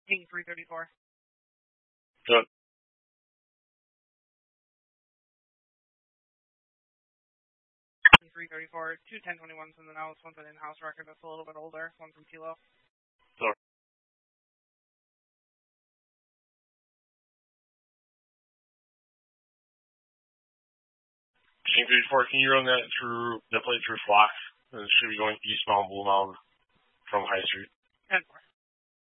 8334. Good. 334, 2 1021s in the nose, one's an in-house record that's a little bit older, one from Kilo. Sorry. King 34, can you run that through the plate through Fox? It should be going eastbound Blue Mound from High Street. 10-4.